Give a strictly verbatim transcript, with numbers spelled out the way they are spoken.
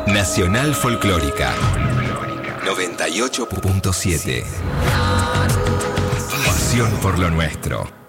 Nacional Folclórica noventa y ocho punto siete. Pasión por lo nuestro.